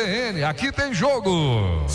CVN, aqui tem jogo.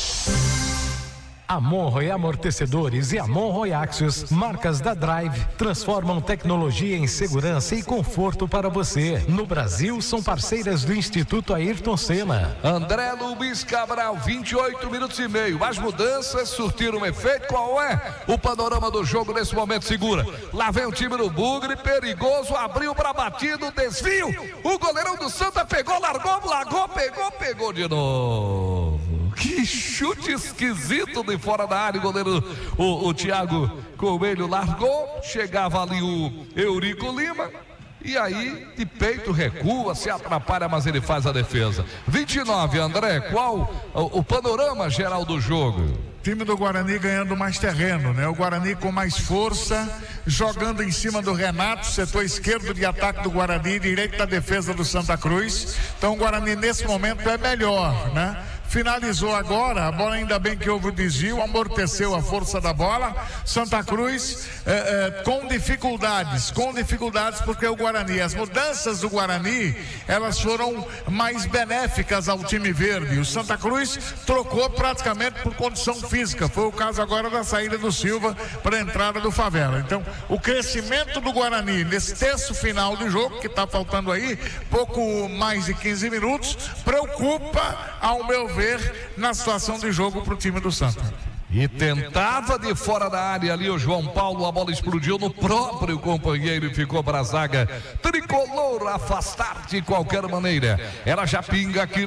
A Monroe Amortecedores e a Monroe Axios, marcas da Drive, transformam tecnologia em segurança e conforto para você. No Brasil, são parceiras do Instituto Ayrton Senna. André Luiz Cabral, 28 minutos e meio. As mudanças surtiram um efeito. Qual é o panorama do jogo nesse momento? Segura. Lá vem o time do Bugre, perigoso, abriu para batido, desvio. O goleirão do Santa pegou, largou, pegou de novo. Que chute esquisito de fora da área. O goleiro, o Thiago Coelho largou. Chegava ali o Eurico Lima. E aí, de peito, recua, se atrapalha, mas ele faz a defesa. 29, André, qual o panorama geral do jogo? Time do Guarani ganhando mais terreno, né? O Guarani com mais força, jogando em cima do Renato, setor esquerdo de ataque do Guarani, direito da defesa do Santa Cruz. Então o Guarani nesse momento é melhor, né? Finalizou agora, a bola ainda bem que houve o desvio, amorteceu a força da bola. Santa Cruz com dificuldades porque o Guarani, as mudanças do Guarani, elas foram mais benéficas ao time verde. O Santa Cruz trocou praticamente por condição física, foi o caso agora da saída do Silva para a entrada do Favela. Então o crescimento do Guarani nesse terço final de jogo, que está faltando aí pouco mais de 15 minutos, preocupa, ao meu ver, na situação de jogo para o time do Santa. E tentava de fora da área ali o João Paulo, a bola explodiu no próprio companheiro e ficou para a zaga tricolor afastar de qualquer maneira. Ela já pinga aqui